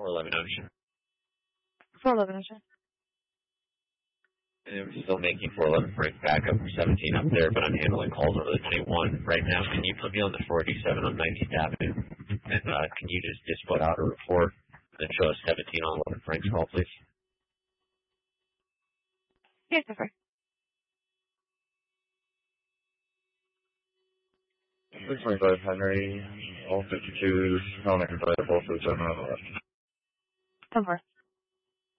411 Ocean. 411 Ocean. And I'm still making 411 Frank backup for 17 up there, but I'm handling calls over the 21 right now. Can you put me on the 487 on 19th Avenue? And can you just disput out a report that shows 17 on 11 Frank's call, please? Yes, sir. 625 Henry, all 52s, calling by both of them on the left. 10-4.